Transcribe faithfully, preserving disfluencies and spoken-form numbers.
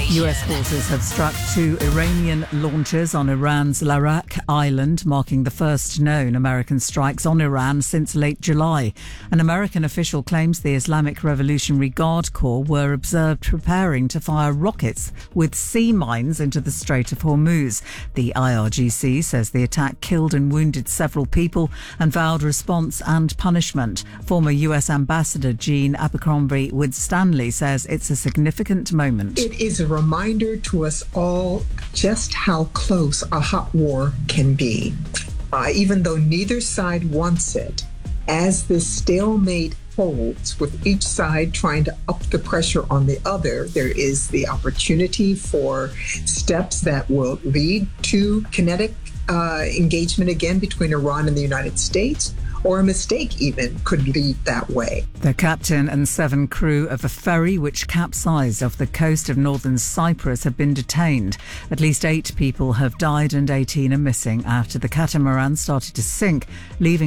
U S forces have struck two Iranian launches on Iran's Larak island, marking the first known American strikes on Iran since late July. An American official claims the Islamic Revolutionary Guard Corps were observed preparing to fire rockets with sea mines into the Strait of Hormuz. The I R G C says the attack killed and wounded several people and vowed response and punishment. Former U S Ambassador Jean Abercrombie Wood-Stanley says it's a significant moment. It is a reminder to us all just how close a hot war can be. Uh, even though neither side wants it, as this stalemate holds, with each side trying to up the pressure on the other, there is the opportunity for steps that will lead to kinetic uh, engagement again between Iran and the United States, or a mistake even could lead that way. The captain and seven crew of a ferry which capsized off the coast of northern Cyprus have been detained. At least eight people have died and eighteen are missing after the catamaran started to sink, leaving